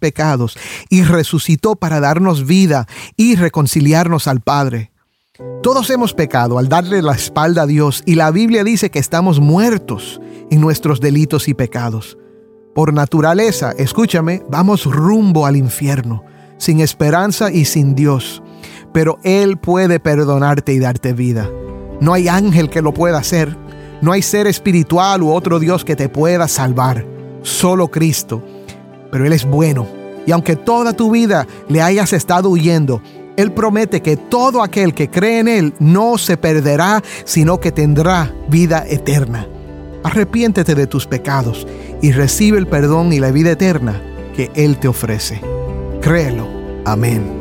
pecados y resucitó para darnos vida y reconciliarnos al Padre. Todos hemos pecado al darle la espalda a Dios y la Biblia dice que estamos muertos en nuestros delitos y pecados. Por naturaleza, escúchame, vamos rumbo al infierno, sin esperanza y sin Dios. Pero Él puede perdonarte y darte vida. No hay ángel que lo pueda hacer. No hay ser espiritual u otro Dios que te pueda salvar. Solo Cristo. Pero Él es bueno. Y aunque toda tu vida le hayas estado huyendo, Él promete que todo aquel que cree en Él no se perderá, sino que tendrá vida eterna. Arrepiéntete de tus pecados y recibe el perdón y la vida eterna que Él te ofrece. Créelo. Amén.